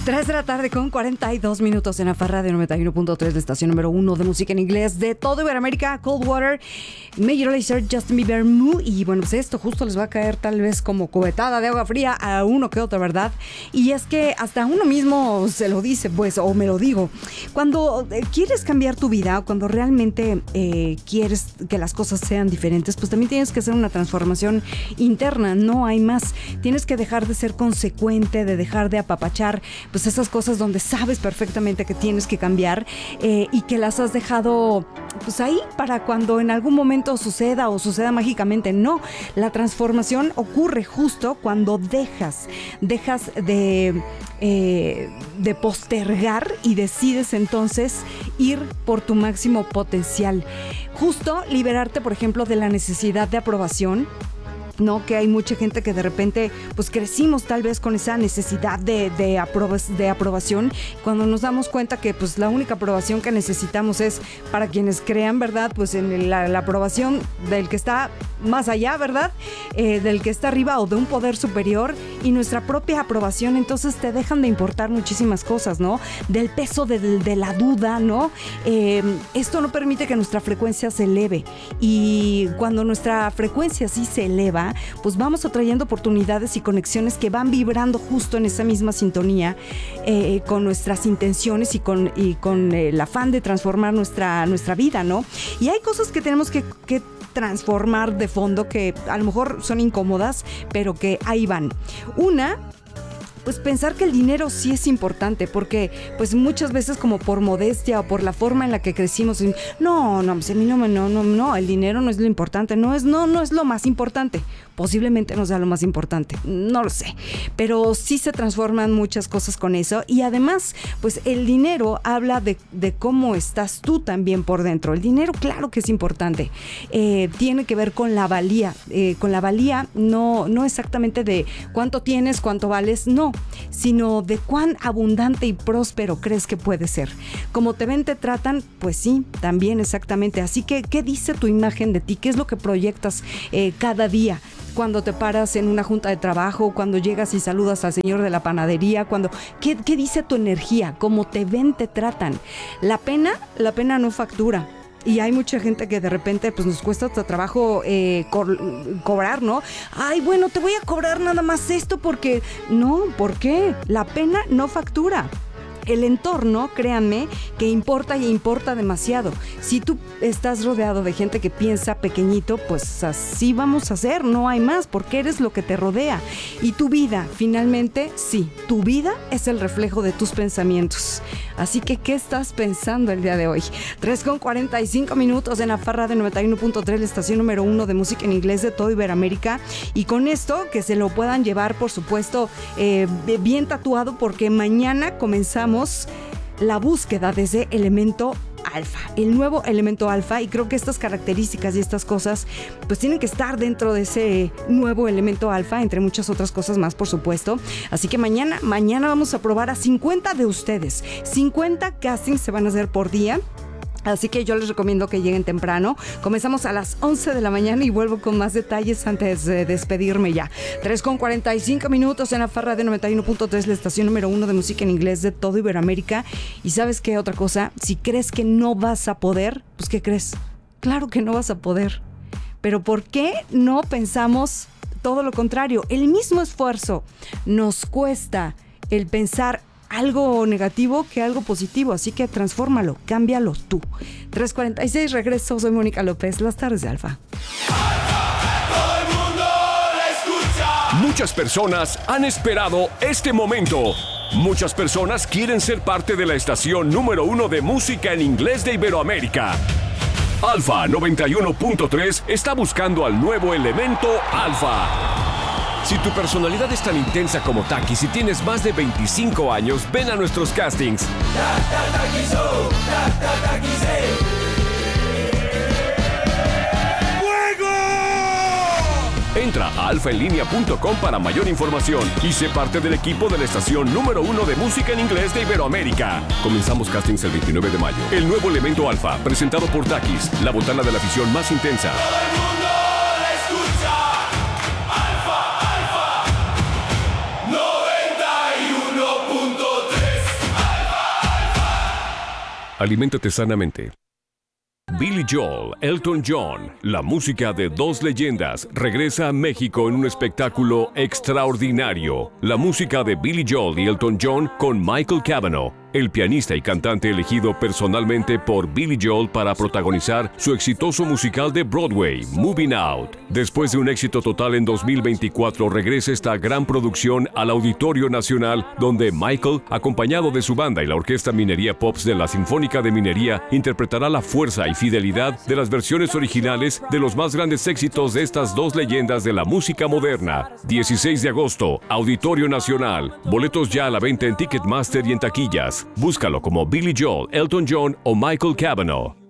3 de la tarde con 42 minutos en Afarra de 91.3, la estación número 1 de música en inglés de todo Iberoamérica. Cold Water, Major Lazer, Justin Bieber, Moo. Y bueno, pues esto justo les va a caer tal vez como cubetada de agua fría a uno que otro, ¿verdad? Y es que hasta uno mismo se lo dice, pues, o me lo digo. Cuando quieres cambiar tu vida, cuando realmente quieres que las cosas sean diferentes, pues también tienes que hacer una transformación interna, no hay más. Tienes que dejar de ser consecuente, de dejar de apapachar pues esas cosas donde sabes perfectamente que tienes que cambiar y que las has dejado pues ahí para cuando en algún momento suceda o suceda mágicamente. No, la transformación ocurre justo cuando dejas de postergar y decides entonces ir por tu máximo potencial. Justo liberarte, por ejemplo, de la necesidad de aprobación, ¿no? Que hay mucha gente que de repente pues crecimos tal vez con esa necesidad de aprobación, cuando nos damos cuenta que pues la única aprobación que necesitamos es para quienes crean, ¿verdad? Pues en la aprobación del que está más allá, ¿verdad? Del que está arriba o de un poder superior, y nuestra propia aprobación, entonces te dejan de importar muchísimas cosas, ¿no? Del peso de la duda, ¿no? Esto no permite que nuestra frecuencia se eleve, y cuando nuestra frecuencia sí se eleva, pues vamos atrayendo oportunidades y conexiones que van vibrando justo en esa misma sintonía con nuestras intenciones y con el afán de transformar nuestra vida, ¿no? Y hay cosas que tenemos que transformar de fondo que a lo mejor son incómodas, pero que ahí van. Una, pues pensar que el dinero sí es importante, porque pues muchas veces como por modestia o por la forma en la que crecimos, no, pues a mí no, el dinero no es lo importante, no es lo más importante. Posiblemente no sea lo más importante, no lo sé, pero sí se transforman muchas cosas con eso. Y además, pues el dinero habla de cómo estás tú también por dentro. El dinero, claro que es importante, tiene que ver con la valía, no exactamente de cuánto tienes, cuánto vales, no, sino de cuán abundante y próspero crees que puede ser. Como te ven, te tratan, pues sí, también exactamente. Así que, ¿qué dice tu imagen de ti? ¿Qué es lo que proyectas cada día? Cuando te paras en una junta de trabajo, cuando llegas y saludas al señor de la panadería, ¿qué dice tu energía? ¿Cómo te ven, te tratan? La pena no factura. Y hay mucha gente que de repente pues nos cuesta trabajo cobrar, ¿no? Ay, bueno, te voy a cobrar nada más esto porque... No, ¿por qué? La pena no factura. El entorno, créanme, que importa y importa demasiado. Si tú estás rodeado de gente que piensa pequeñito, pues así vamos a hacer, no hay más, porque eres lo que te rodea. Y tu vida, finalmente, sí, tu vida es el reflejo de tus pensamientos. Así que, ¿qué estás pensando el día de hoy? 3:45 minutos en Afarra de 91.3, la estación número 1 de música en inglés de todo Iberoamérica. Y con esto, que se lo puedan llevar, por supuesto, bien tatuado, porque mañana comenzamos la búsqueda de ese elemento alfa, el nuevo elemento alfa, y creo que estas características y estas cosas pues tienen que estar dentro de ese nuevo elemento alfa, entre muchas otras cosas más, por supuesto. Así que mañana vamos a probar a 50 de ustedes. 50 castings se van a hacer por día. Así que yo les recomiendo que lleguen temprano. Comenzamos a las 11 de la mañana y vuelvo con más detalles antes de despedirme ya. 3:45 minutos en Afarra de 91.3, la estación número 1 de música en inglés de todo Iberoamérica. Y ¿sabes qué? Otra cosa, si crees que no vas a poder, pues ¿qué crees? Claro que no vas a poder. Pero ¿por qué no pensamos todo lo contrario? El mismo esfuerzo nos cuesta el pensar algo negativo que algo positivo, así que transfórmalo, cámbialo tú. 3:46, regreso, soy Mónica López, las tardes de Alfa. Todo el mundo la escucha. Muchas personas han esperado este momento. Muchas personas quieren ser parte de la estación número 1 de música en inglés de Iberoamérica. Alfa 91.3 está buscando al nuevo elemento alfa. Si tu personalidad es tan intensa como Takis y tienes más de 25 años, ven a nuestros castings. ¡Fuego! Entra a alfaenlinea.com para mayor información y sé parte del equipo de la estación número 1 de música en inglés de Iberoamérica. Comenzamos castings el 29 de mayo. El nuevo elemento alfa, presentado por Takis, la botana de la afición más intensa. Todo el mundo la escucha. Alfa 91.3. Aliméntate sanamente. Billy Joel, Elton John, la música de dos leyendas, regresa a México en un espectáculo extraordinario. La música de Billy Joel y Elton John con Michael Cavanaugh, el pianista y cantante elegido personalmente por Billy Joel para protagonizar su exitoso musical de Broadway, Moving Out. Después de un éxito total en 2024, regresa esta gran producción al Auditorio Nacional, donde Michael, acompañado de su banda y la Orquesta Minería Pops de la Sinfónica de Minería, interpretará la fuerza y fidelidad de las versiones originales de los más grandes éxitos de estas dos leyendas de la música moderna. 16 de agosto, Auditorio Nacional. Boletos ya a la venta en Ticketmaster y en taquillas. Búscalo como Billy Joel, Elton John o Michael Cavanaugh.